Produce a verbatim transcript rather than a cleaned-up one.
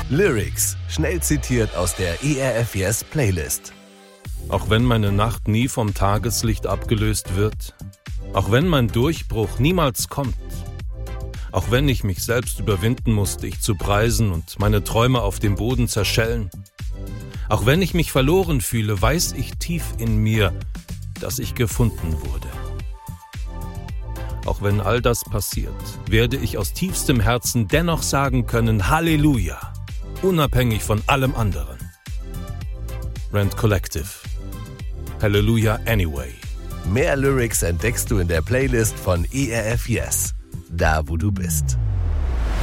Lyrics, schnell zitiert aus der E R F Yes Playlist. Auch wenn meine Nacht nie vom Tageslicht abgelöst wird, auch wenn mein Durchbruch niemals kommt, auch wenn ich mich selbst überwinden muss, dich zu preisen und meine Träume auf dem Boden zerschellen, auch wenn ich mich verloren fühle, weiß ich tief in mir, dass ich gefunden wurde. Auch wenn all das passiert, werde ich aus tiefstem Herzen dennoch sagen können, Halleluja, unabhängig von allem anderen. Rent Collective. Hallelujah Anyway. Mehr Lyrics entdeckst du in der Playlist von E R F Yes, da wo du bist.